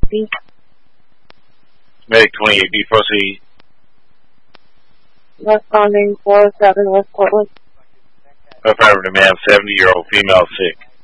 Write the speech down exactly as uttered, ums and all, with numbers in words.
B. Medic twenty-eight B, proceed. Responding four seven West Portland. Affirmative, ma'am. seventy-year-old female sick.